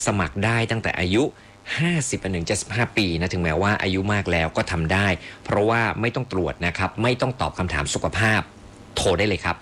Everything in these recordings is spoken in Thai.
สมัครได้ตั้งแต่อายุ50ถึง75ปีนะถึงแม้ว่าอายุมากแล้วก็ทำได้เพราะว่าไม่ต้องตรวจนะครับไม่ต้องตอบคำถามสุขภาพโทรได้เลยครับ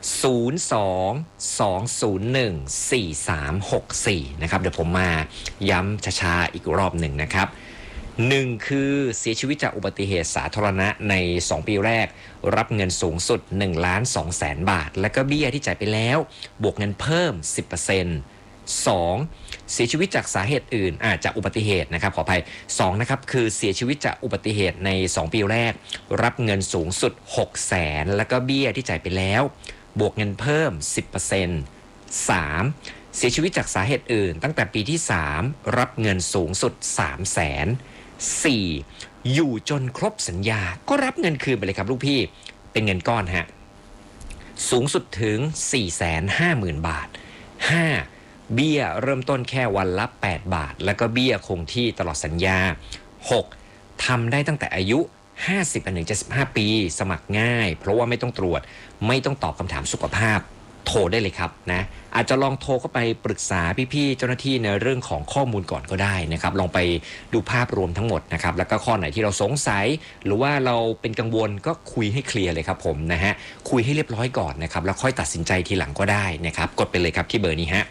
02-201-4364นะครับเดี๋ยวผมมาย้ำช้าๆอีกรอบหนึ่งนะครับ1คือเสียชีวิตจากอุบัติเหตุสาธารณะใน2ปีแรกรับเงินสูงสุด 1,200,000 บาทและก็เบี้ยที่จ่ายไปแล้วบวกเงินเพิ่ม 10% 2. เสียชีวิตจากสาเหตุอื่นจากอุบัติเหตุนะครับขออภัย2นะครับคือเสียชีวิตจากอุบัติเหตุใน2ปีแรกรับเงินสูงสุด 600,000 แล้วก็เบี้ยที่จ่ายไปแล้วบวกเงินเพิ่ม 10% 3. เสียชีวิตจากสาเหตุอื่นตั้งแต่ปีที่3รับเงินสูงสุด 300,000 4. อยู่จนครบสัญญาก็รับเงินคืนไปเลยครับลูกพี่เป็นเงินก้อนฮะสูงสุดถึง 450,000 บาท 5. เบี้ยเริ่มต้นแค่วันละ8 บาทแล้วก็เบี้ยคงที่ตลอดสัญญา 6. ทำได้ตั้งแต่อายุ50ถึง75ปีสมัครง่ายเพราะว่าไม่ต้องตรวจไม่ต้องตอบคำถามสุขภาพโทรได้เลยครับนะอาจจะลองโทรเข้าไปปรึกษาพี่ๆเจ้าหน้าที่ในเรื่องของข้อมูลก่อนก็ได้นะครับลองไปดูภาพรวมทั้งหมดนะครับแล้วก็ข้อไหนที่เราสงสัยหรือว่าเราเป็นกังวลก็คุยให้เคลียร์เลยครับผมนะฮะคุยให้เรียบร้อยก่อนนะครับแล้วค่อยตัดสินใจทีหลังก็ได้นะครับกดไปเลยครับที่เบอร์นี้ฮะ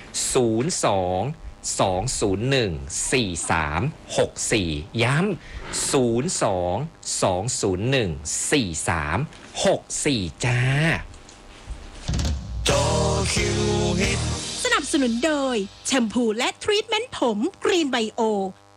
02-201-4364 ย้ำ02-201-4364 จ้าสนับสนุนโดยแชมพูและทรีทเมนต์ผมกรีนไบโอ